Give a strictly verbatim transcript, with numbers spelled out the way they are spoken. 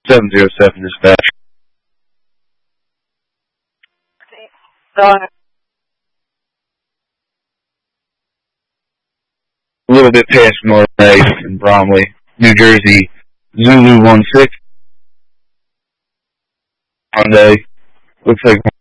seven zero seven dispatch. Go ahead. A little bit past North Bay in Bromley, New Jersey, Zulu one six. Monday. Looks like